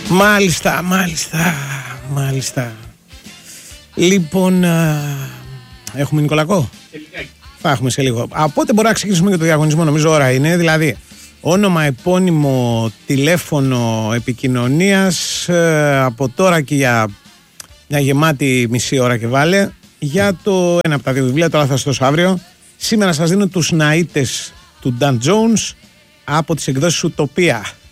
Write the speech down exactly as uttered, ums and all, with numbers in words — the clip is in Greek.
Μάλιστα, μάλιστα, μάλιστα. Λοιπόν, α, έχουμε Νικολακό. Θα έχουμε σε λίγο. Οπότε μπορούμε να ξεκινήσουμε και το διαγωνισμό, νομίζω ώρα είναι. Δηλαδή, όνομα, επώνυμο, τηλέφωνο επικοινωνίας ε, από τώρα και για μια γεμάτη μισή ώρα και βάλε για το ένα από τα δύο βιβλία. Τώρα θα σας δώσω αύριο. Σήμερα σας δίνω τους Ναΐτες του Dan Jones από τις εκδόσεις Ουτοπία.